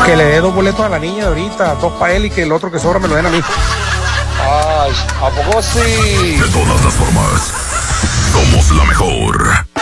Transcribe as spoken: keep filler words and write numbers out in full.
Que le dé dos boletos a la niña de ahorita, dos para él y que el otro que sobra me lo den a mí. Ay, ¿a poco sí? De todas las formas, somos la mejor.